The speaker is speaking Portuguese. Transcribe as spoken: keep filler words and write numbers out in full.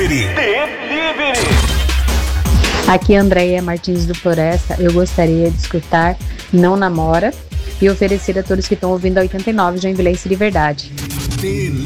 Delivery. Delivery. Aqui é Andréia Martins do Floresta. Eu gostaria de escutar Não Namora e oferecer a todos que estão ouvindo a oitenta e nove Joinville de Verdade. Delivery.